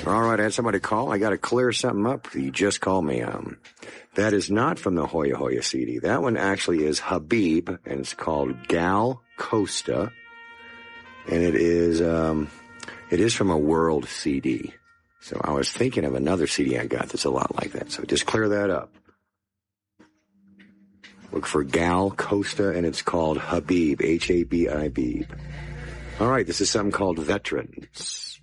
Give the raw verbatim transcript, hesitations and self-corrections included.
All right, I had somebody call. I got to clear something up. You just called me. Um, that is not from the Hoya Hoya C D. That one actually is Habib, and it's called Gal Costa, and it is um, it is from a World C D. So I was thinking of another C D I got that's a lot like that. So just clear that up. Look for Gal Costa, and it's called Habib, H A B I B. All right, this is something called Veterans.